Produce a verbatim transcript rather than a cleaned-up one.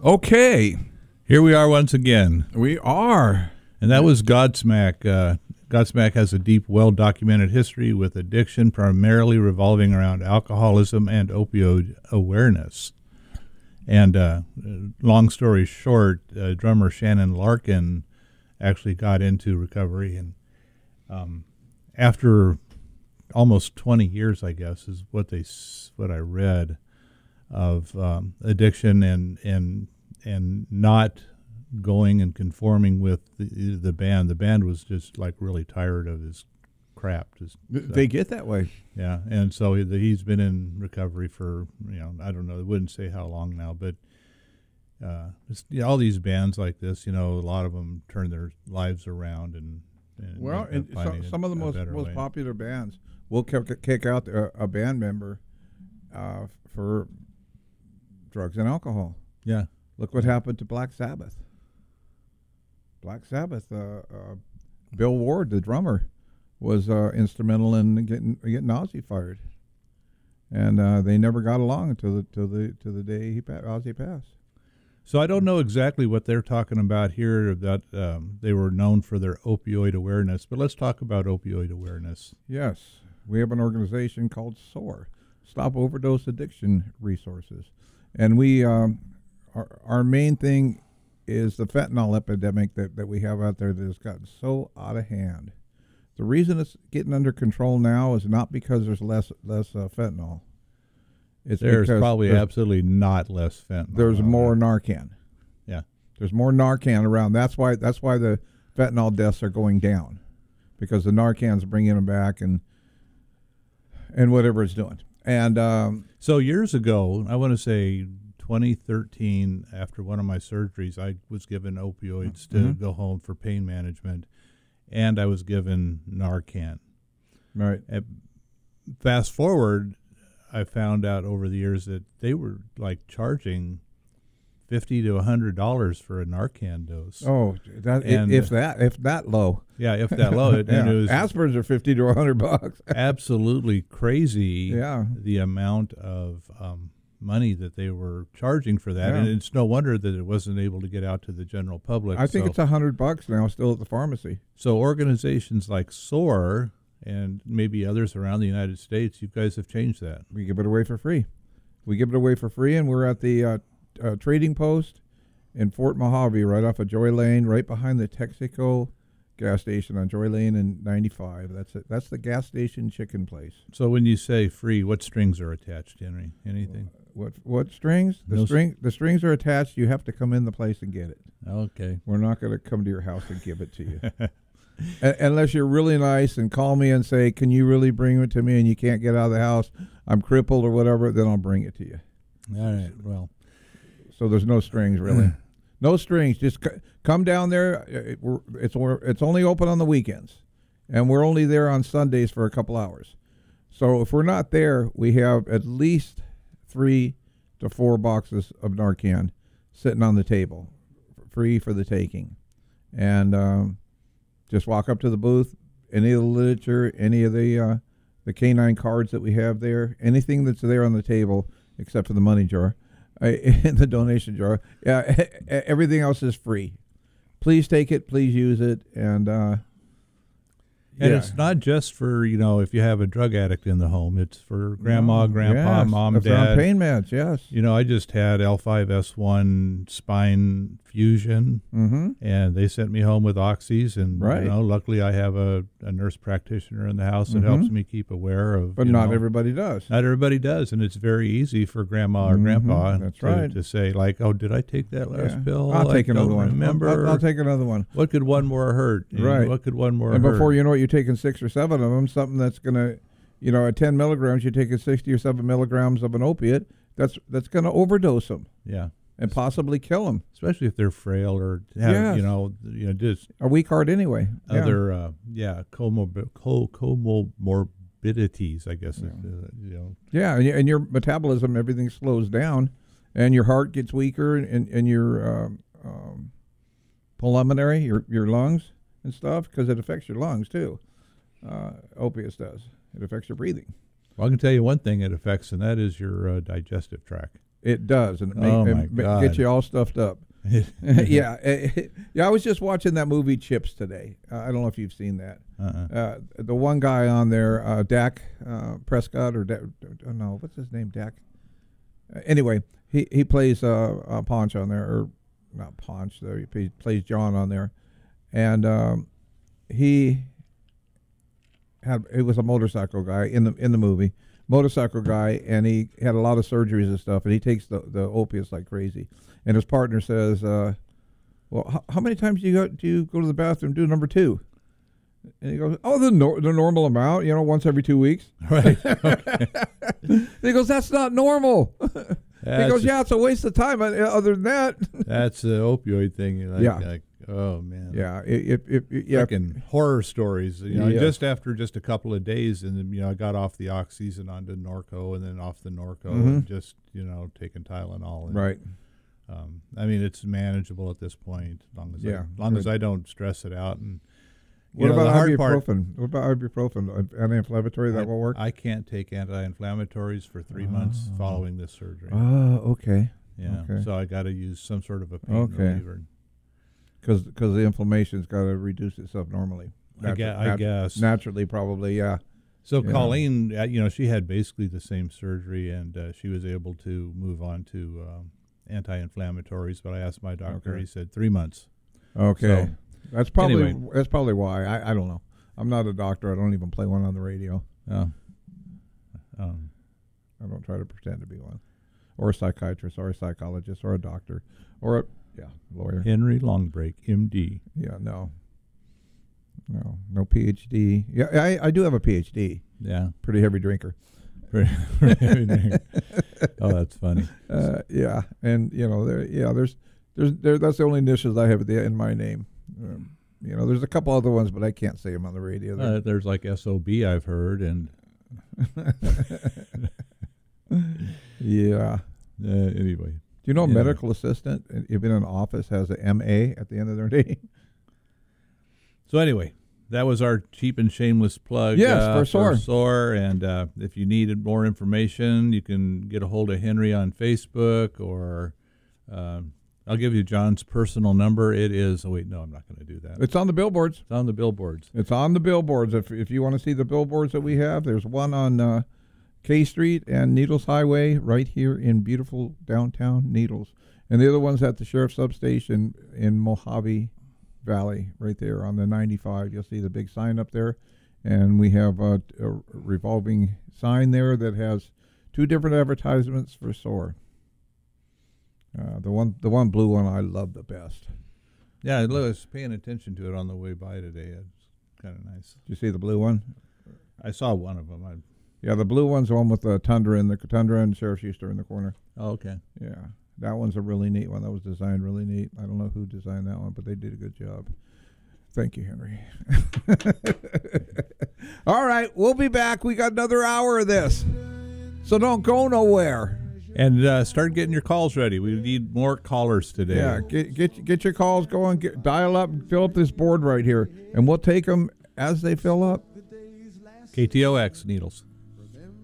Okay, Here we are once again. we are. And that was Godsmack. Uh, Godsmack has a deep, well-documented history with addiction primarily revolving around alcoholism and opioid awareness. And uh, long story short, uh, drummer Shannon Larkin actually got into recovery. And um, after almost twenty years, I guess, is what they what I read of um, addiction and and and not going and conforming with the, the band. The band was just like really tired of his crap. Just, They get that way. yeah, and so he, he's been in recovery for, you know, I don't know, I wouldn't say how long now, but uh, it's, you know, all these bands like this, you know, a lot of them turn their lives around and, and Well, end and up so, finding some of the a most better most way. popular bands will kick, kick out a, a band member uh, for drugs and alcohol. Yeah. Look what happened to Black Sabbath. Black Sabbath, uh, uh, Bill Ward, the drummer, was uh, instrumental in getting getting Ozzy fired, and uh, they never got along until the till the to the day he pa- Ozzy passed. So I don't know exactly what they're talking about here, that um, they were known for their opioid awareness, but let's talk about opioid awareness. Yes, we have an organization called SOAR, Stop Overdose Addiction Resources, and we um, our our main thing is the fentanyl epidemic that, that we have out there that has gotten so out of hand. The reason it's getting under control now is not because there's less less uh, fentanyl. It's There's because probably there's, absolutely not less fentanyl. there's out more there. Narcan. Yeah. There's more Narcan around. That's why that's why the fentanyl deaths are going down, because the Narcan's bringing them back and and whatever it's doing. And um, So years ago, I want to say twenty thirteen, after one of my surgeries, I was given opioids to Mhm. go home for pain management, and I was given Narcan. right. And fast forward, I found out over the years that they were like charging fifty to a hundred dollars for a Narcan dose. Oh, that And, if that if that low. Yeah, if that low. It, Yeah. and it was Aspirins are fifty to a hundred bucks. absolutely crazy. Yeah. The amount of um, money that they were charging for that, Yeah. and it's no wonder that it wasn't able to get out to the general public. I think so, it's a hundred bucks now, still at the pharmacy. so organizations like SOAR and maybe others around the United States, you guys have changed that. We give it away for free. We give it away for free, and we're at the uh, uh, trading post in Fort Mojave, right off of Joy Lane, right behind the Texaco gas station on Joy Lane and ninety-five. That's it. That's the gas station chicken place. So when you say free, what strings are attached, Henry? Anything? What what strings? The No s- string the strings are attached. You have to come in the place and get it. Okay. We're not going to come to your house and give it to you. A- unless you're really nice and call me and say, can you really bring it to me, and you can't get out of the house, I'm crippled or whatever, then I'll bring it to you. All right. Well, So there's no strings, really. No strings. Just c- come down there. It, we're, it's we're, it's only open on the weekends, and we're only there on Sundays for a couple hours. So if we're not there, we have at least three to four boxes of Narcan sitting on the table, free for the taking. And um, just walk up to the booth. Any of the literature, any of the uh, the canine cards that we have there, anything that's there on the table, except for the money jar. In the donation jar. Yeah, everything else is free. Please take it. Please use it. And uh, and yeah. it's not just for, you know, if you have a drug addict in the home. It's for grandma, No, grandpa, yes, mom, if they're on dad. pain meds, yes. You know, I just had L five S one spine fusion, Mm-hmm. and they sent me home with oxys. And Right. you know, luckily I have a, a nurse practitioner in the house that Mhm. helps me keep aware of. But you not know, everybody does. Not everybody does, and it's very easy for grandma or Mhm, grandpa that's to, right. to say, like, "Oh, did I take that last Yeah. pill? I'll I take another don't one. I'll- Remember? I'll, I'll take another one. What could one more hurt? You know, Right. What could one more And hurt? before you know it, you're taking six or seven of them, something that's going to, you know, at ten milligrams, you're taking sixty or seven milligrams of an opiate. That's that's going to overdose them yeah, and possibly kill them. especially if they're frail or have, Yes. you know, you know, just A weak heart anyway. Yeah. other, uh, yeah, comorbi- co- comorbidities, I guess. If, uh, you know, Yeah, and, y- and your metabolism, everything slows down, and your heart gets weaker, and, and your um, um, pulmonary, your your lungs and stuff, because it affects your lungs too. Uh, opiates does. It affects your breathing. well, I can tell you one thing it affects, and that is your uh, digestive tract. It does, and it, Oh, make, my it ma- God. gets you all stuffed up. yeah, eh, yeah. I was just watching that movie Chips today. Uh, I don't know if you've seen that. Uh-uh. Uh, the one guy on there, uh, Dak uh, Prescott, or Dak, oh, no, what's his name? Dak. Uh, anyway, he he plays uh, uh, Ponch on there, or not Ponch. Though he plays, plays John on there, and um, he had he was a motorcycle guy in the in the movie, motorcycle guy, and he had a lot of surgeries and stuff, and he takes the the opiates like crazy. And his partner says, uh, "Well, how, how many times do you go do you go to the bathroom? Do number two?" And he goes, "Oh, the nor- the normal amount, you know, once every two weeks." Right. Okay. He goes, "That's not normal." That's he goes, a- "Yeah, it's a waste of time. uh, Other than that." That's the opioid thing. You're Like, Yeah. Like, oh man. Yeah, it, it, it, yeah. Freaking horror stories. You know, Yes. just after just a couple of days, and then you know, I got off the oxys and onto Norco, and then off the Norco, Mhm. and just you know, taking Tylenol. And, Right. Um, I mean, it's manageable at this point, as long as Yeah, I, as long as good. I don't stress it out. And you What know, about the hard part, ibuprofen? What about ibuprofen? Anti-inflammatory, that I, will work? I can't take anti-inflammatories for three months Oh. following this surgery. Oh, okay. yeah, okay. so I got to use some sort of a pain Okay. reliever. Because the inflammation's got to reduce itself normally. I, gue- Natu- I nat- guess. Naturally, probably, yeah. So Yeah. Colleen, uh, you know, she had basically the same surgery, and uh, she was able to move on to um, anti-inflammatories. But I asked my doctor; Okay. he said three months. Okay. So, that's probably anyway. that's probably why. I, I don't know. I'm not a doctor. I don't even play one on the radio. Oh. Um, I don't try to pretend to be one. Or a psychiatrist, or a psychologist, or a doctor, or a yeah lawyer. Henry Longbreak, M D. Yeah, no. No, no P H D. Yeah, I, I do have a P H D. Yeah. Pretty heavy drinker. Oh, that's funny. Uh, yeah, and you know, there, yeah, there's, there's, there. That's the only initials I have at the, in my name. Um, you know, there's a couple other ones, but I can't say them on the radio. Uh, there's like S O B I've heard, and yeah. uh, anyway. Do you know a Yeah. medical assistant, uh, even in an office, has an M A at the end of their name? So anyway, that was our cheap and shameless plug. Yes, uh, for SOAR. SOAR. And uh, if you needed more information, you can get a hold of Henry on Facebook, or um, I'll give you John's personal number. It is, oh wait, no, I'm not going to do that. It's on the billboards. It's on the billboards. It's on the billboards. If if you want to see the billboards that we have, there's one on uh, K Street and Needles Highway right here in beautiful downtown Needles. And the other one's at the Sheriff's Substation in Mojave Valley, right there on the ninety-five. You'll see the big sign up there. And we have a, a revolving sign there that has two different advertisements for SOAR. Uh, the one the one blue one I love the best. Yeah, I was paying attention to it on the way by today. It's kind of nice. Did you see the blue one? I saw one of them. I, Yeah, the blue one's the one with the Tundra and the Tundra and Sheriff Schuster in the corner. oh, okay. Yeah, that one's a really neat one. That was designed really neat. I don't know who designed that one, but they did a good job. Thank you, Henry. All right, we'll be back. We got another hour of this, so don't go nowhere. And uh, start getting your calls ready. We need more callers today. Yeah, get get get your calls going. Get, dial up, fill up this board right here, and we'll take them as they fill up. K T O X Needles.